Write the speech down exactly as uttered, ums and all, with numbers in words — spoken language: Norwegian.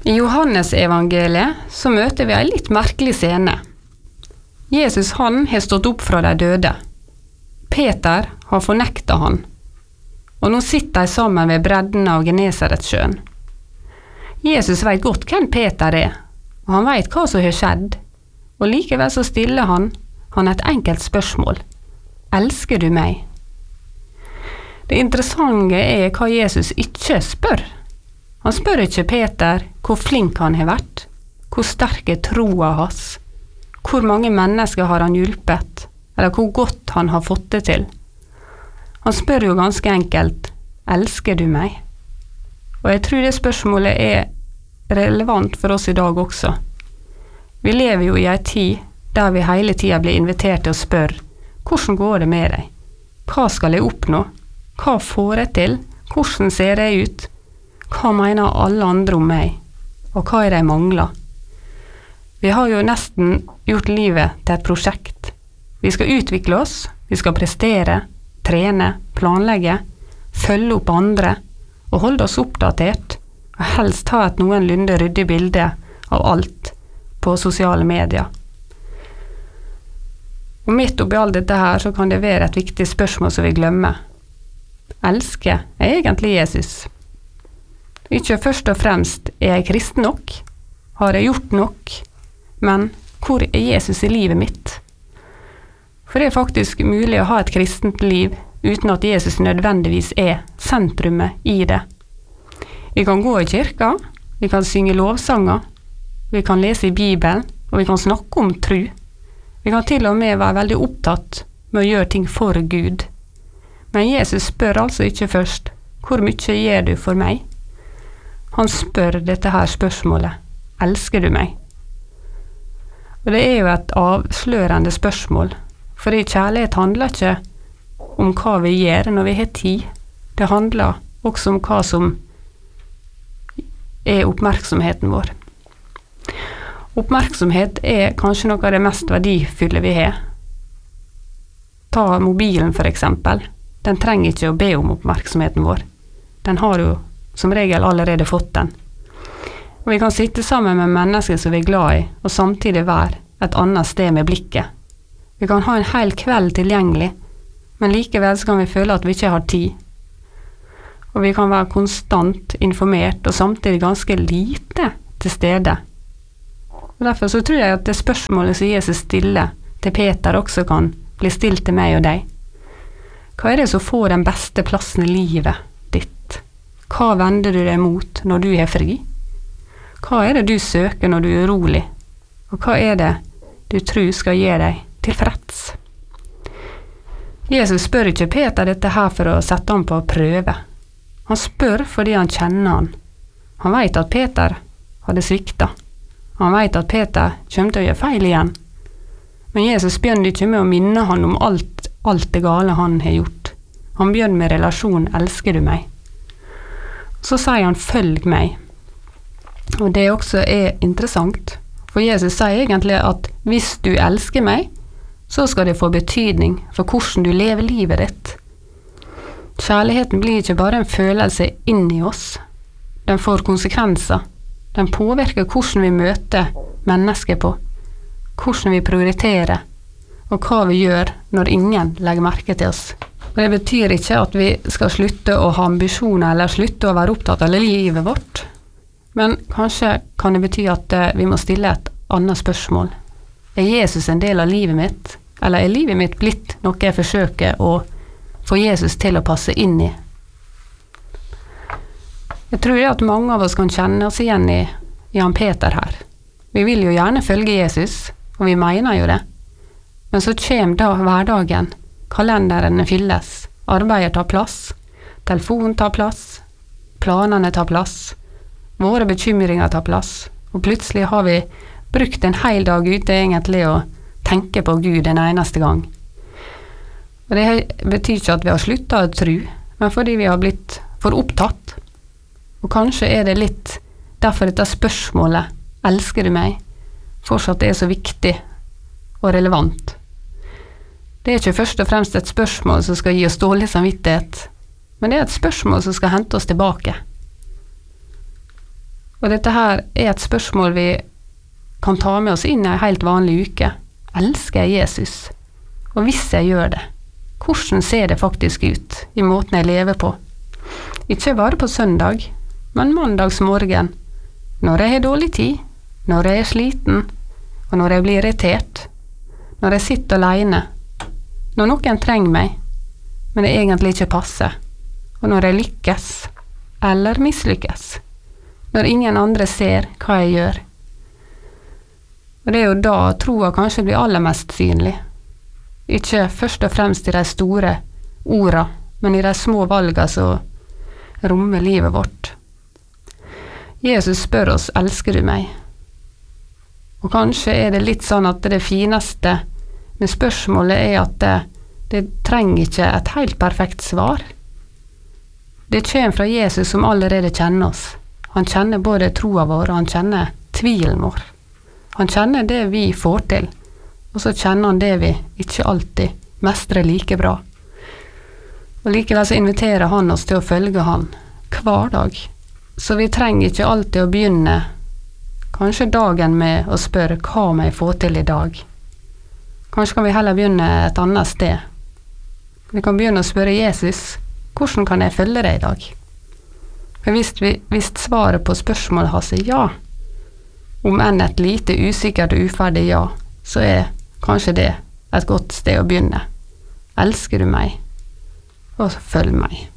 I Johannes evangeliet så møter vi en litt merkelig scene. Jesus han har stått opp fra de døde. Peter har fornektet han, og nå sitter de sammen ved bredden av Genesaretsjøen. Jesus vet godt hvem Peter er, og han vet hva som har skjedd, og likevel så stiller han, han et enkelt spørsmål. Elsker du meg? Det interessante er hva Jesus ikke spør. Han spør ikke Peter hvor flink han har vært, hvor sterk er troa hans, hvor mange mennesker har han hjulpet, eller hvor godt han har fått det til. Han spør jo ganske enkelt, elsker du meg? Og jeg tror det spørsmålet er relevant for oss i dag også. Vi lever jo i en tid der vi hele tiden blir invitert til å spørre, hvordan går det med deg? Hva skal jeg oppnå? Hva får jeg til? Hvordan ser jeg ut? Hva mener alle andre om meg? Og hva er det jeg mangler? Vi har jo nesten gjort livet til et prosjekt. Vi skal utvikle oss, vi skal prestere, trene, planlegge, følge opp andre og holde oss oppdatert, og helst ha et noenlunde ryddig bilde av alt på sosiale medier. Og midt oppi alt dette her så kan det være et viktig spørsmål som vi glemmer. Elsker jeg egentlig Jesus? Ikke først og fremst er jeg kristen nok, har jeg gjort nok, men hvor er Jesus i livet mitt? For det er faktisk mulig å ha et kristent liv uten at Jesus nødvendigvis er sentrumet i det. Vi kan gå i kirka, vi kan synge lovsanger, vi kan lese i Bibelen, og vi kan snakke om tro. Vi kan til og med være veldig opptatt med å gjøre ting for Gud. Men Jesus spør altså ikke først, hvor mye gjør du for meg? Han spør dette her spørsmålet, elsker du meg? Og det er jo et avslørende spørsmål, fordi kjærlighet handler ikke om hva vi gjør når vi har tid. Det handler også om hva som er oppmerksomheten vår. Oppmerksomhet er kanskje noe av det mest verdifulle vi har. Ta mobilen for eksempel. Den trenger ikke å be om oppmerksomheten vår. Den har jo som regel allerede fått den. Og vi kan sitte sammen med mennesker som vi er glad i, og samtidig være et annet sted med blikket. Vi kan ha en hel kveld tilgjengelig, men likevel så kan vi føle at vi ikke har tid. Og vi kan være konstant informert, og samtidig ganske lite til stede. Og derfor så tror jeg at det spørsmålet som Jesus stiller til Peter også kan bli stilt til meg og deg. Hva er det som får den beste plassen i livet ditt? Hva vender du deg mot når du er fri? Hva er det du søker når du er urolig? Og hva er det du tror skal gi deg tilfreds? Jesus spør ikke Peter dette her for å sette han på prøve. Han spør fordi han kjenner han. Han vet at Peter hadde sviktet. Han vet at Peter kommer til å gjøre feil igjen. Men Jesus begynner ikke med å minne han om alt, alt det gale han har gjort. Han begynner med relasjonen, elsker du meg? Så sier han, følg meg. Og det også er interessant, for Jesus sier egentlig at hvis du elsker meg, så skal det få betydning for hvordan du lever livet ditt. Kjærligheten blir ikke bare en følelse inni oss. Den får konsekvenser. Den påvirker hvordan vi møter mennesker på, hvordan vi prioriterer, og hva vi gjør når ingen legger merke til oss. Og det betyr ikke at vi skal slutte å ha ambisjoner, eller slutte å være opptatt av livet vårt. Men kanskje kan det bety at vi må stille et annet spørsmål. Er Jesus en del av livet mitt? Eller er livet mitt blitt noe jeg forsøker å få Jesus til å passe inn i? Jeg tror at mange av oss kan kjenne oss igjen i Jan Peter her. Vi vil jo gjerne følge Jesus, og vi mener jo det. Men så kommer da hverdagen, kalenderen fylles, arbeidet tar plass, telefonen tar plass, planene tar plass, våre bekymringer tar plass, og plutselig har vi brukt en hel dag ute egentlig å tenke på Gud en eneste gang. Og det betyr ikke at vi har sluttet å tro, men fordi vi har blitt for opptatt. Og kanskje er det litt derfor dette spørsmålet, elsker du meg, fortsatt er så viktig og relevant. Det er ikke først og fremst et spørsmål som skal gi oss dårlig samvittighet, men det er et spørsmål som skal hente oss tilbake. Og dette her er et spørsmål vi kan ta med oss inn i en helt vanlig uke. Elsker jeg Jesus? Og hvis jeg gjør det, hvordan ser det faktisk ut i måten jeg lever på? Ikke bare på søndag, men mandagsmorgen, når jeg har dårlig tid, når jeg er sliten, og når jeg blir irritert, når jeg sitter alene, når noen trenger meg, men det egentlig ikke passer, og når jeg lykkes, eller mislykkes, når ingen andre ser hva jeg gjør. Og det er jo da troa kanskje blir aller mest synlig. Ikke først og fremst i de store orda, men i de små valgene som rommer livet vårt. Jesus spør oss, elsker du meg? Og kanskje er det litt sånn at det fineste med spørsmålet er at det, det trenger ikke et helt perfekt svar. Det kommer fra Jesus som allerede kjenner oss. Han kjenner både troa vår, og han kjenner tvilen vår. Han kjenner det vi får til, og så kjenner han det vi ikke alltid mestrer like bra. Og likevel så inviterer han oss til å følge han hver dag. Så vi trenger ikke alltid å begynne kanskje dagen med å spørre hva må jeg få til i dag. Kanskje kan vi heller begynne et annet sted. Vi kan begynne å spørre Jesus, hvordan kan jeg følge deg i dag? For hvis, vi, hvis svaret på spørsmålet hans er ja, om enn et lite usikkert og uferdig ja, så er kanskje det et godt sted å begynne. Elsker du meg? Og følg meg.